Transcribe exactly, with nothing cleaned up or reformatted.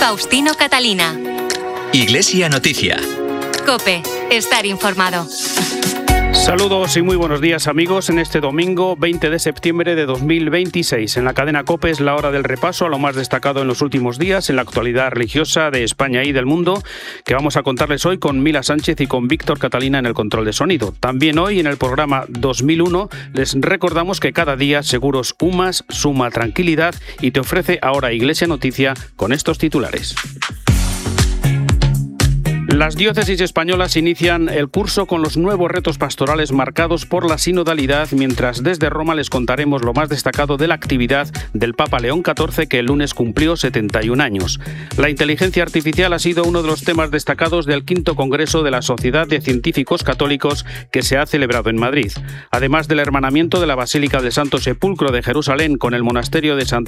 Faustino Catalina. Iglesia Noticia. COPE. Estar informado. Saludos y muy buenos días, amigos. En este domingo veinte de septiembre de dos mil veintiséis, en la cadena COPE es la hora del repaso a lo más destacado en los últimos días en la actualidad religiosa de España y del mundo, que vamos a contarles hoy con Mila Sánchez y con Víctor Catalina en el control de sonido. También hoy en el programa dos mil uno les recordamos que cada día Seguros UMAS suma tranquilidad y te ofrece ahora Iglesia Noticia con estos titulares. Las diócesis españolas inician el curso con los nuevos retos pastorales marcados por la sinodalidad, mientras desde Roma les contaremos lo más destacado de la actividad del Papa León catorce, que el lunes cumplió setenta y un años. La inteligencia artificial ha sido uno de los temas destacados del quinto Congreso de la Sociedad de Científicos Católicos que se ha celebrado en Madrid. Además del hermanamiento de la Basílica del Santo Sepulcro de Jerusalén con el monasterio de Santo